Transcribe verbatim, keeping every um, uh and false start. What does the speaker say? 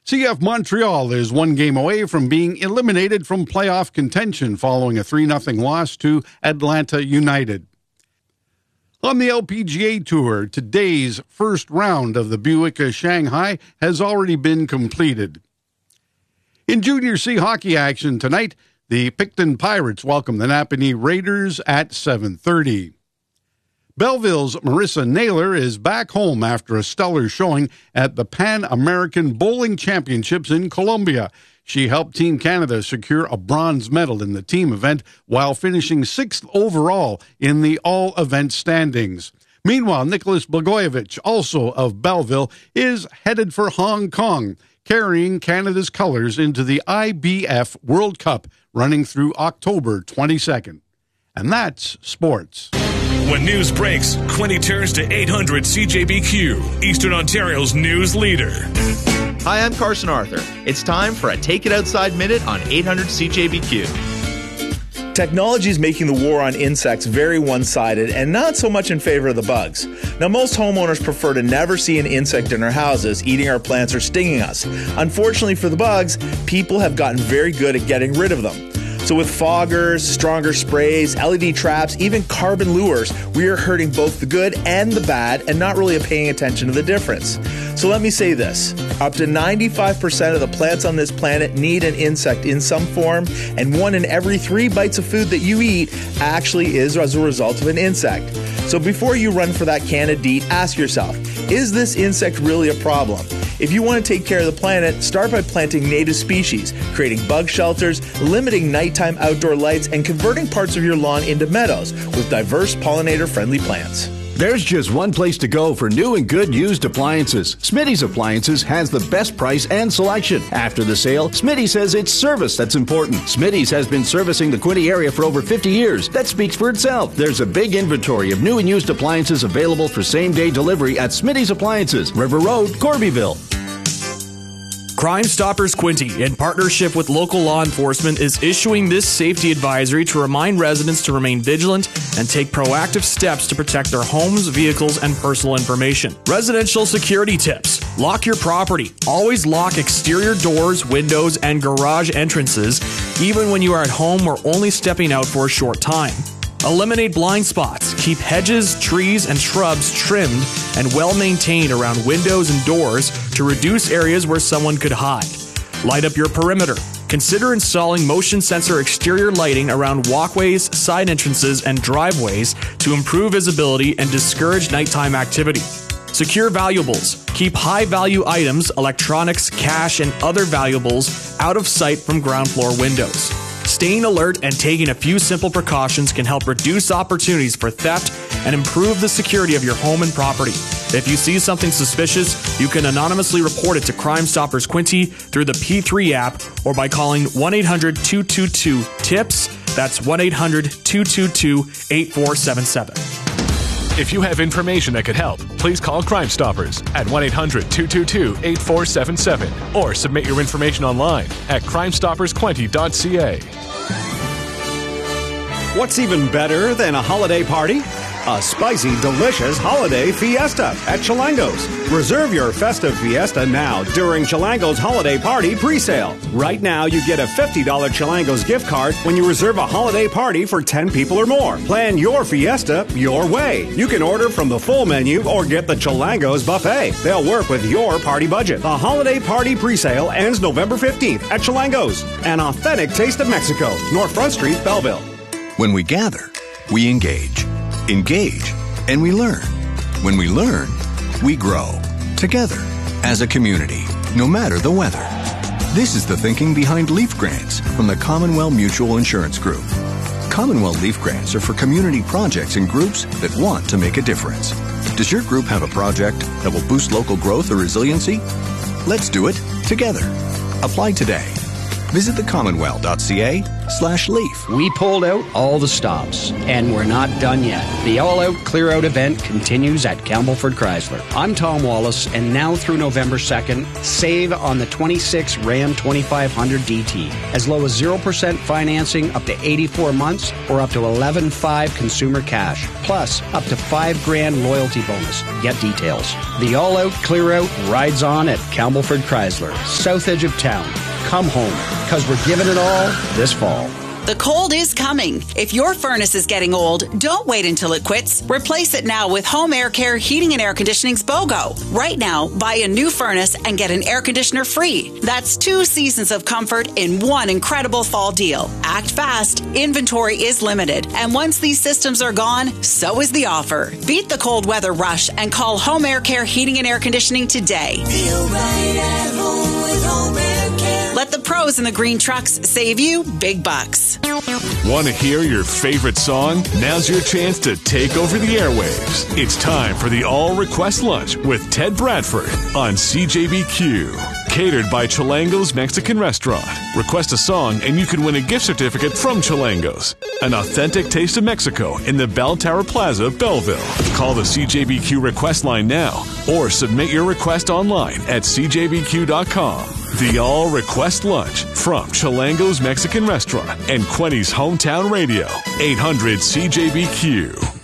C F Montreal is one game away from being eliminated from playoff contention following a three nothing loss to Atlanta United. On the L P G A Tour, today's first round of the Buick Shanghai has already been completed. In Junior C hockey action tonight, the Picton Pirates welcome the Napanee Raiders at seven thirty. Belleville's Marissa Naylor is back home after a stellar showing at the Pan American Bowling Championships in Colombia. She helped Team Canada secure a bronze medal in the team event while finishing sixth overall in the all-event standings. Meanwhile, Nicholas Blagojevich, also of Belleville, is headed for Hong Kong, carrying Canada's colors into the I B F World Cup running through October twenty-second. And that's sports. When news breaks, Quinty turns to eight hundred C J B Q, Eastern Ontario's news leader. Hi, I'm Carson Arthur. It's time for a Take It Outside Minute on eight hundred C J B Q. Technology is making the war on insects very one-sided and not so much in favor of the bugs. Now, most homeowners prefer to never see an insect in our houses, eating our plants or stinging us. Unfortunately for the bugs, people have gotten very good at getting rid of them. So with foggers, stronger sprays, L E D traps, even carbon lures, we are hurting both the good and the bad and not really paying attention to the difference. So let me say this. Up to ninety-five percent of the plants on this planet need an insect in some form, and one in every three bites of food that you eat actually is as a result of an insect. So before you run for that can of DEET, ask yourself, is this insect really a problem? If you want to take care of the planet, start by planting native species, creating bug shelters, limiting nighttime outdoor lights, and converting parts of your lawn into meadows with diverse pollinator-friendly plants. There's just one place to go for new and good used appliances. Smitty's Appliances has the best price and selection. After the sale, Smitty says it's service that's important. Smitty's has been servicing the Quinty area for over fifty years. That speaks for itself. There's a big inventory of new and used appliances available for same-day delivery at Smitty's Appliances, River Road, Corbyville. Crime Stoppers Quinty, in partnership with local law enforcement, is issuing this safety advisory to remind residents to remain vigilant and take proactive steps to protect their homes, vehicles, and personal information. Residential security tips. Lock your property. Always lock exterior doors, windows, and garage entrances, even when you are at home or only stepping out for a short time. Eliminate blind spots. Keep hedges, trees, and shrubs trimmed and well maintained around windows and doors to reduce areas where someone could hide. Light up your perimeter. Consider installing motion sensor exterior lighting around walkways, side entrances, and driveways to improve visibility and discourage nighttime activity. Secure valuables. Keep high-value items, electronics, cash, and other valuables out of sight from ground floor windows. Staying alert and taking a few simple precautions can help reduce opportunities for theft and improve the security of your home and property. If you see something suspicious, you can anonymously report it to Crime Stoppers Quinty through the P three app or by calling one eight hundred two two two TIPS. That's one eight hundred two two two eight four seven seven. If you have information that could help, please call Crime Stoppers at one eight hundred two two two eight four seven seven or submit your information online at crime stoppers quinty dot c a. What's even better than a holiday party? A spicy, delicious holiday fiesta at Chilango's. Reserve your festive fiesta now during Chilango's holiday party pre-sale. Right now, you get a fifty dollars Chilango's gift card when you reserve a holiday party for ten people or more. Plan your fiesta your way. You can order from the full menu or get the Chilango's buffet. They'll work with your party budget. The holiday party pre-sale ends November fifteenth at Chilango's. An authentic taste of Mexico, North Front Street, Belleville. When we gather, we engage. Engage, and we learn. When we learn, we grow. Together, as a community, no matter the weather. This is the thinking behind Leaf Grants from the Commonwealth Mutual Insurance Group. Commonwealth Leaf Grants are for community projects and groups that want to make a difference. Does your group have a project that will boost local growth or resiliency? Let's do it together. Apply today. visit the commonwealth dot c a slash leaf. We pulled out all the stops, and we're not done yet. The all-out clear-out event continues at Campbellford Chrysler. I'm Tom Wallace, and now through November second, save on the twenty-six Ram twenty-five hundred D T. As low as zero percent financing up to eighty-four months, or up to eleven point five consumer cash. Plus, up to five grand loyalty bonus. Get details. The all-out clear-out rides on at Campbellford Chrysler, south edge of town. Come home, because we're giving it all this fall. The cold is coming. If your furnace is getting old, don't wait until it quits. Replace it now with Home Air Care Heating and Air Conditioning's BOGO. Right now, buy a new furnace and get an air conditioner free. That's two seasons of comfort in one incredible fall deal. Act fast. Inventory is limited. And once these systems are gone, so is the offer. Beat the cold weather rush and call Home Air Care Heating and Air Conditioning today. Feel right at home with Home Air Care. Let the pros in the green trucks save you big bucks. Want to hear your favorite song? Now's your chance to take over the airwaves. It's time for the All Request Lunch with Ted Bradford on C J B Q. Catered by Chilango's Mexican Restaurant. Request a song and you can win a gift certificate from Chilango's. An authentic taste of Mexico in the Bell Tower Plaza, Belleville. Call the C J B Q request line now or submit your request online at c j b q dot com. The All Request Lunch from Chilango's Mexican Restaurant and Quenny's Hometown Radio. eight hundred C J B Q.